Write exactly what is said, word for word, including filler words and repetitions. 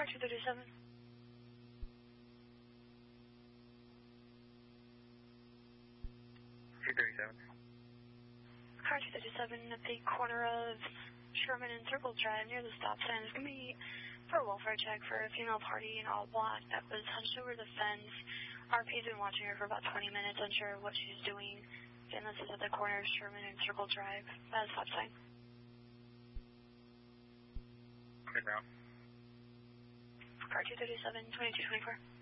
Car two thirty-seven. two thirty-seven. Car two thirty-seven at the corner of Sherman and Circle Drive near the stop sign. It's going to be for a welfare check for a female party in all black that was hunched over the fence. R P's been watching her for about twenty minutes, unsure of what she's doing. Again, this is at the corner of Sherman and Circle Drive. At a stop sign. Good now. Car two thirty-seven, twenty-two twenty-four.